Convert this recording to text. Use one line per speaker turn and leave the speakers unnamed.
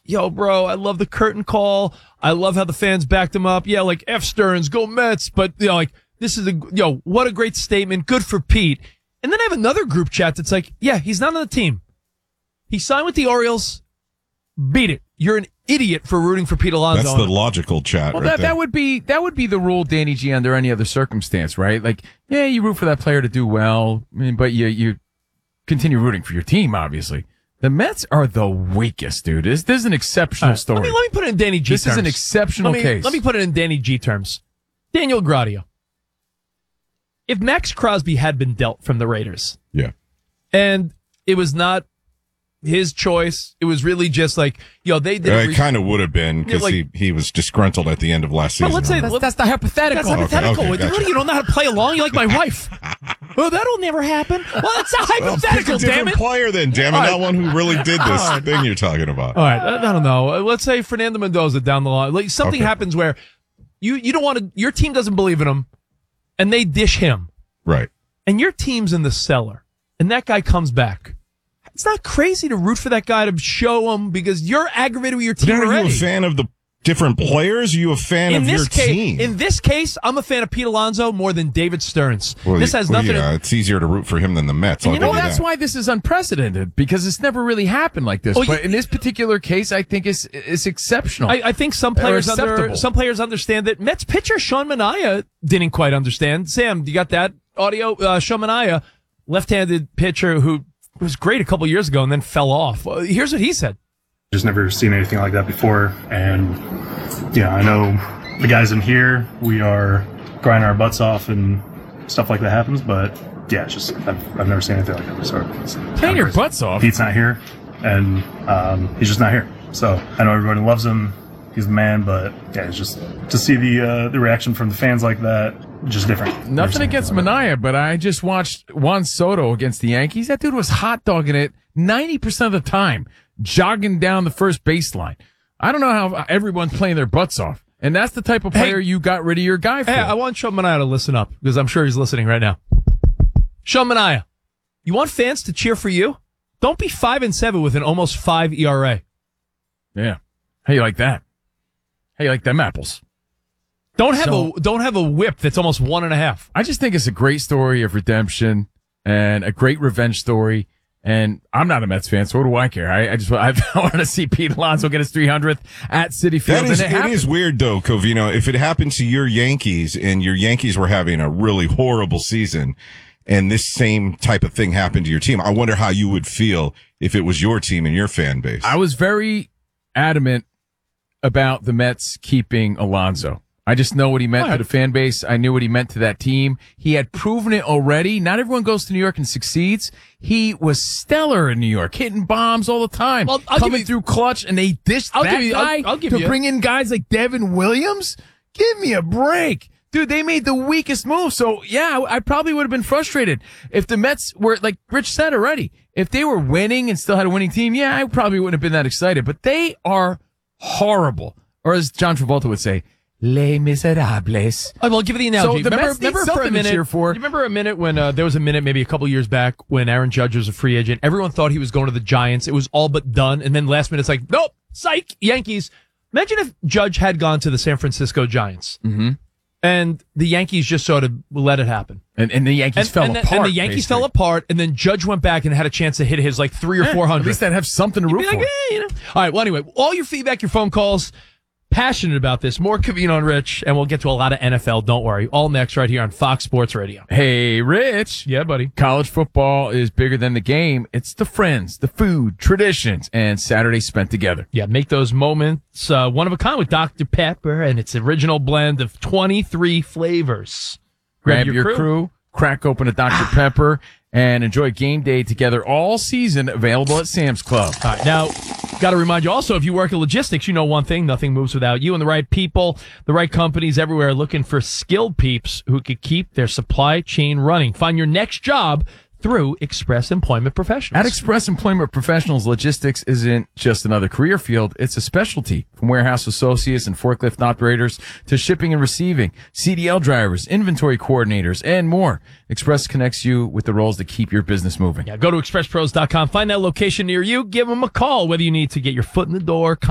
yo, bro, I love the curtain call. I love how the fans backed him up. Yeah, like F Stearns, go Mets. But, like, this is what a great statement. Good for Pete. And then I have another group chat that's like, yeah, he's not on the team. He signed with the Orioles. Beat it. You're an idiot for rooting for Pete Alonso.
That's the logical chat.
Well,
right
that would be the rule, Danny G, under any other circumstance, right? Like, yeah, you root for that player to do well, but you continue rooting for your team, obviously. The Mets are the weakest, dude. This is an exceptional story.
Let me put it in Danny G terms.
This is an exceptional case.
Let me put it in Danny G terms. Daniel Gradio. If Max Crosby had been dealt from the Raiders,
yeah,
and it was not his choice, it was really just like, they did.
It kind of would have been because he was disgruntled at the end of last season.
But let's say
that's the hypothetical.
That's hypothetical.
Okay, gotcha.
You don't know how to play along. You like my wife. Well, that'll never happen. Well, it's a hypothetical,
pick a
damn
different
it.
player then, damn it. Not one who really did this thing you're talking about.
All right, I don't know. Let's say Fernando Mendoza down the line. Like something happens where you don't want to. Your team doesn't believe in him, and they dish him.
Right.
And your team's in the cellar, and that guy comes back. It's not crazy to root for that guy to show him because you're aggravated with your team
already. Are you a fan of the different players? Are you a fan of your team?
In this case, I'm a fan of Pete Alonso more than David Stearns. This has nothing.
Yeah, it's easier to root for him than the Mets.
That's why this is unprecedented because it's never really happened like this. But in this particular case, I think it's exceptional.
I think some players understand that. Mets pitcher Sean Manaea didn't quite understand. Sam, you got that audio? Sean Manaea, left-handed pitcher who was great a couple years ago and then fell off. Here's what he said.
Just never seen anything like that before. And yeah, I know the guys in here, we are grinding our butts off and stuff like that happens. But yeah, it's just, I've never seen anything like that before.
Playing your butts off?
Pete's not here and he's just not here. So I know everybody loves him. He's the man, but yeah, it's just to see the reaction from the fans like that, just different.
Nothing against Manaea, but I just watched Juan Soto against the Yankees. That dude was hot dogging it 90% of the time, jogging down the first baseline. I don't know how everyone's playing their butts off. And that's the type of player you got rid of your guy for.
Hey, I want Sean Manaea to listen up because I'm sure he's listening right now. Sean Manaea, you want fans to cheer for you? Don't be 5-7 with an almost 5 ERA.
Yeah. How you like that? How you like them apples?
Don't have a whip that's almost 1.5.
I just think it's a great story of redemption and a great revenge story. And I'm not a Mets fan, so what do I care? I want to see Pete Alonso get his 300th at Citi Field.
It is weird, though, Covino. If it happened to your Yankees and your Yankees were having a really horrible season and this same type of thing happened to your team, I wonder how you would feel if it was your team and your fan base.
I was very adamant about the Mets keeping Alonso. I just know what he meant to the fan base. I knew what he meant to that team. He had proven it already. Not everyone goes to New York and succeeds. He was stellar in New York, hitting bombs all the time, coming through clutch, and they dished that guy to bring in guys like Devin Williams? Give me a break. Dude, they made the weakest move. So, yeah, I probably would have been frustrated if the Mets were, like Rich said already, if they were winning and still had a winning team, yeah, I probably wouldn't have been that excited. But they are horrible. Or as John Travolta would say, Les Miserables.
I'll give you the analogy.
So remember for a minute.
You remember a minute when there was a minute, maybe a couple years back, when Aaron Judge was a free agent. Everyone thought he was going to the Giants. It was all but done, and then last minute it's like, nope, psych, Yankees. Imagine if Judge had gone to the San Francisco Giants, and the Yankees just sort of let it happen,
and the Yankees fell apart.
And the Yankees fell apart, and then Judge went back and had a chance to hit his like 300 or 400.
At least they'd have something to root for.
All right. Well, anyway, all your feedback, your phone calls. Passionate about this. More Covino and Rich, and we'll get to a lot of NFL. Don't worry. All next right here on Fox Sports Radio.
Hey, Rich.
Yeah, buddy.
College football is bigger than the game. It's the friends, the food, traditions, and Saturdays spent together.
Yeah, make those moments one of a kind with Dr. Pepper and its original blend of 23 flavors.
Grab your crew, crack open a Dr. Pepper, and enjoy game day together all season, available at Sam's Club.
All right, now, got to remind you also, if you work in logistics, you know one thing, nothing moves without you and the right people, the right companies everywhere looking for skilled peeps who could keep their supply chain running. Find your next job through Express Employment Professionals.
At Express Employment Professionals, logistics isn't just another career field, it's a specialty. From warehouse associates and forklift operators to shipping and receiving, CDL drivers, inventory coordinators, and more. Express connects you with the roles that keep your business moving.
Yeah, go to expresspros.com, find that location near you, give them a call, whether you need to get your foot in the door,